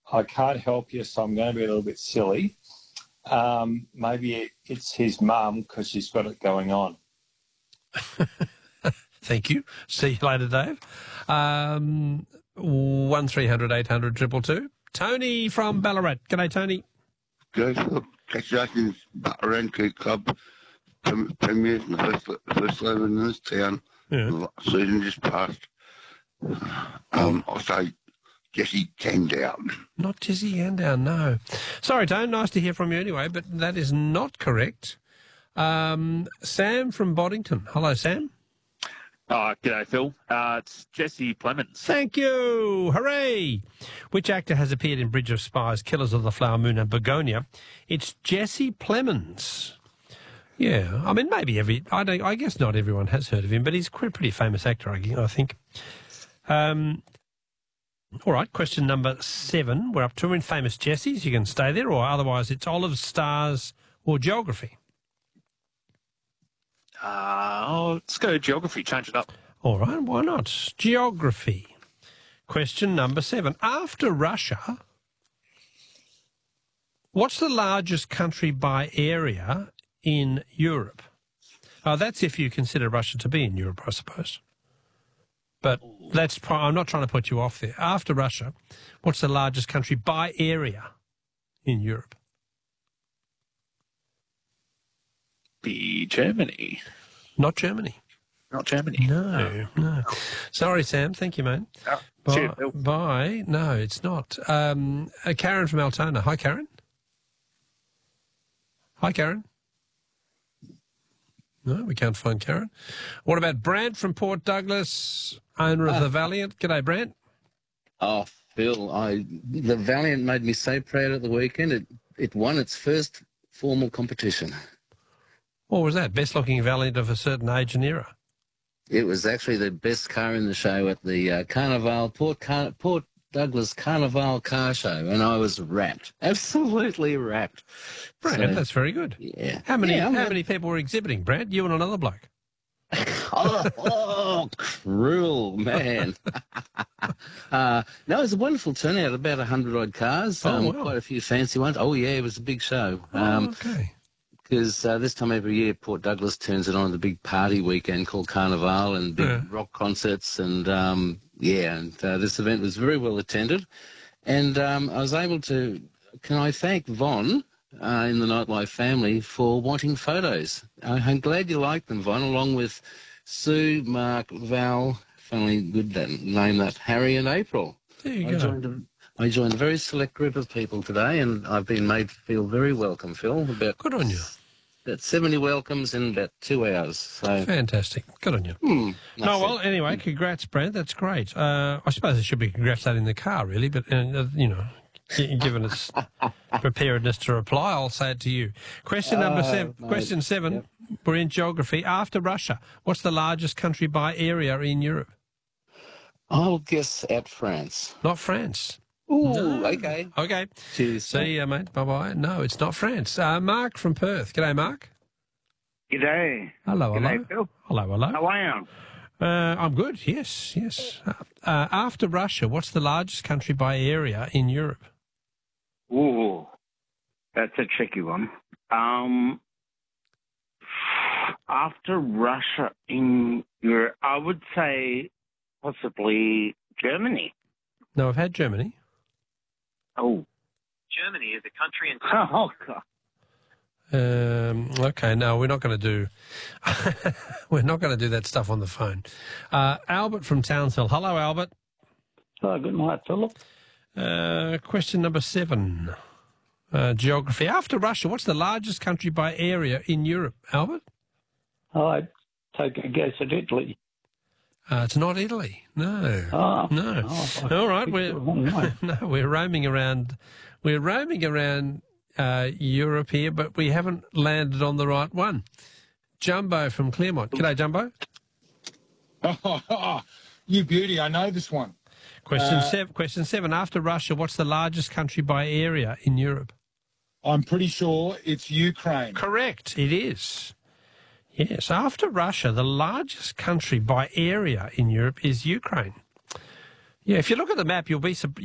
I can't help you, so I'm going to be a little bit silly. Maybe it's his mum because she's got it going on. Thank you. See you later, Dave. 1300 800 222. Tony from Ballarat. G'day, Tony. Good. Congratulations, Batarang Club Premier, the first 11 in this town. Yeah. Season just passed. I'll say Jesse Candown. Not Jesse Candown, no. Sorry, Tony, nice to hear from you anyway, but that is not correct. Sam from Boddington. Hello, Sam. G'day, Phil. It's Jesse Plemons. Thank you. Hooray. Which actor has appeared in Bridge of Spies, Killers of the Flower Moon and Begonia? It's Jesse Plemons. Yeah, I mean, maybe I guess not everyone has heard of him, but he's a pretty famous actor, I think. All right, question number 7. We're up to in Famous Jessies. You can stay there, or otherwise it's olives, stars, or geography. Let's go geography. Change it up. All right, why not? Geography. Question number 7. After Russia, what's the largest country by area in Europe? That's if you consider Russia to be in Europe, I suppose. But I'm not trying to put you off there. After Russia, what's the largest country by area in Europe? Be Germany. Not Germany. Not Germany. No. Sorry, Sam. Thank you, mate. Cheers, Phil. Bye. No, it's not. Karen from Altona. Hi, Karen. Hi, Karen. No, we can't find Karen. What about Brant from Port Douglas, owner of the Valiant? G'day, Brant. Oh, Phil, the Valiant made me so proud at the weekend. It won its first formal competition. What was that? Best looking Valiant of a certain age and era? It was actually the best car in the show at the Carnival, Port Douglas Carnival car show, and I was wrapped, absolutely wrapped. Brad, that's very good. Yeah. How many people were exhibiting, Brad? You and another bloke? oh, cruel, man. No, it was a wonderful turnout, about 100-odd cars, quite a few fancy ones. Oh, yeah, it was a big show. Okay. Because this time every year, Port Douglas turns it on the big party weekend called Carnival and big rock concerts. And, this event was very well attended. And I was able to, can I thank Von in the Nightlife family for wanting photos. I'm glad you liked them, Von, along with Sue, Mark, Val, finally good name that, Harry and April. There you go. I joined a very select group of people today, and I've been made to feel very welcome, Phil. Good on you. About 70 welcomes in about 2 hours. So. Fantastic. Good on you. Anyway, congrats, Brent. That's great. I suppose it should be congratulating the car, really, but, given its preparedness to reply, I'll say it to you. Question number 7. Question 7. Yep. We're in geography. After Russia, what's the largest country by area in Europe? I'll guess at France. Not France. Ooh, no. Okay. Okay. Cheers. See you, mate. Bye-bye. No, it's not France. Mark from Perth. G'day, Mark. G'day. Hello. G'day, Phil. Hello. How are you? I'm good, yes. After Russia, what's the largest country by area in Europe? Ooh, that's a tricky one. After Russia in Europe, I would say possibly Germany. No, I've had Germany. Oh. Germany is a country in... Oh, God. Okay, no, we're not going to do that stuff on the phone. Albert from Townsville. Hello, Albert. Hello, good night, Philip. Question number 7. Geography. After Russia, what's the largest country by area in Europe, Albert? I'd take a guess at Italy. It's not Italy. No. No. Oh, all right. We're roaming around. We're roaming around Europe here, but we haven't landed on the right one. Jumbo from Claremont. G'day, Jumbo. You beauty. I know this one. Question 7. After Russia, what's the largest country by area in Europe? I'm pretty sure it's Ukraine. Correct. It is. Yes, after Russia, the largest country by area in Europe is Ukraine. Yeah, if you look at the map, you'll be